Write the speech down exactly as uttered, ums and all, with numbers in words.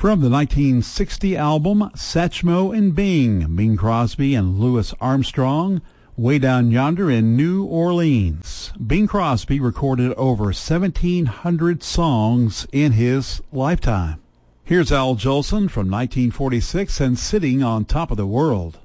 From the nineteen sixty album Satchmo and Bing, Bing Crosby and Louis Armstrong, Way Down Yonder in New Orleans. Bing Crosby recorded over seventeen hundred songs in his lifetime. Here's Al Jolson from nineteen forty-six and Sitting on Top of the World.